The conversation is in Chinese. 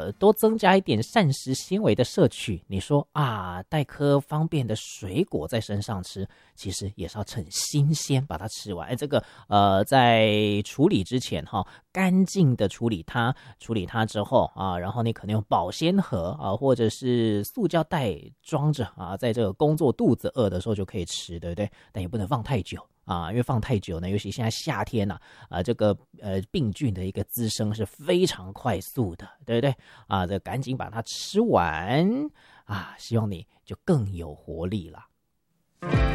多增加一点膳食纤维的摄取。你说啊，带颗方便的水果在身上吃，其实也是要趁新鲜把它吃完。这个在处理之前哈，干净的处理它之后啊，然后你可能用保鲜盒啊，或者是塑胶袋装着啊，在这个工作肚子饿的时候就可以吃，对不对？但也不能放太久啊，因为放太久呢，尤其现在夏天呐，这个病菌的一个滋生是非常快速的，对不对？啊，这赶紧把它吃完啊，希望你就更有活力了。